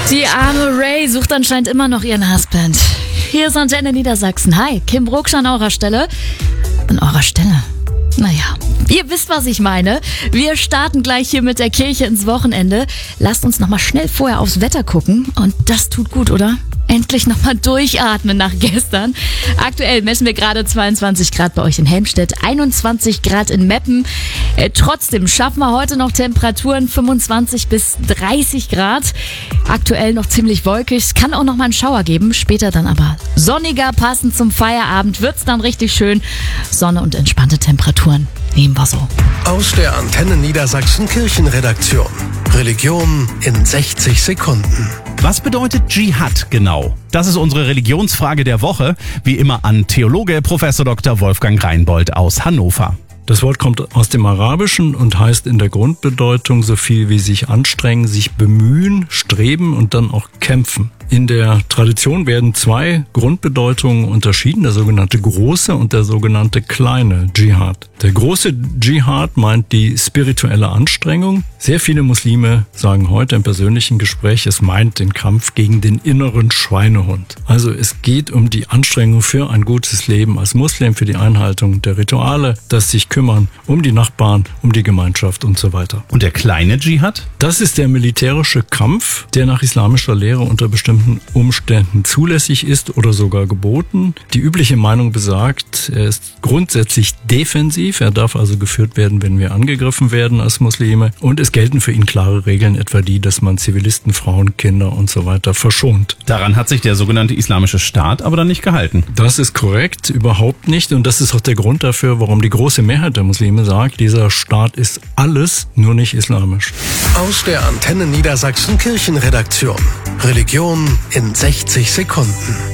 Die arme Ray sucht anscheinend immer noch ihren Husband. Hier ist Antenne Niedersachsen. Hi, Kim Brugsch an eurer Stelle. An eurer Stelle. Naja, ihr wisst, was ich meine. Wir starten gleich hier mit der Kirche ins Wochenende. Lasst uns nochmal schnell vorher aufs Wetter gucken. Und das tut gut, oder? Endlich nochmal durchatmen nach gestern. Aktuell messen wir gerade 22 Grad bei euch in Helmstedt, 21 Grad in Meppen. Trotzdem schaffen wir heute noch Temperaturen 25 bis 30 Grad. Aktuell noch ziemlich wolkig. Es kann auch noch mal einen Schauer geben. Später dann aber sonniger. Passend zum Feierabend wird's dann richtig schön. Sonne und entspannte Temperaturen. Nehmen wir so. Aus der Antenne Niedersachsen Kirchenredaktion. Religion in 60 Sekunden. Was bedeutet Dschihad genau? Das ist unsere Religionsfrage der Woche. Wie immer an Theologe Prof. Dr. Wolfgang Reinbold aus Hannover. Das Wort kommt aus dem Arabischen und heißt in der Grundbedeutung so viel wie sich anstrengen, sich bemühen, streben und dann auch kämpfen. In der Tradition werden zwei Grundbedeutungen unterschieden, der sogenannte große und der sogenannte kleine Dschihad. Der große Dschihad meint die spirituelle Anstrengung. Sehr viele Muslime sagen heute im persönlichen Gespräch, es meint den Kampf gegen den inneren Schweinehund. Also es geht um die Anstrengung für ein gutes Leben als Muslim, für die Einhaltung der Rituale, das sich kümmern um die Nachbarn, um die Gemeinschaft und so weiter. Und der kleine Dschihad? Das ist der militärische Kampf, der nach islamischer Lehre unter bestimmten Umständen zulässig ist oder sogar geboten. Die übliche Meinung besagt, er ist grundsätzlich defensiv, er darf also geführt werden, wenn wir angegriffen werden als Muslime, und es gelten für ihn klare Regeln, etwa die, dass man Zivilisten, Frauen, Kinder und so weiter verschont. Daran hat sich der sogenannte Islamische Staat aber dann nicht gehalten. Das ist korrekt, überhaupt nicht, und das ist auch der Grund dafür, warum die große Mehrheit der Muslime sagt, dieser Staat ist alles, nur nicht islamisch. Aus der Antenne Niedersachsen Kirchenredaktion. Religion in 60 Sekunden.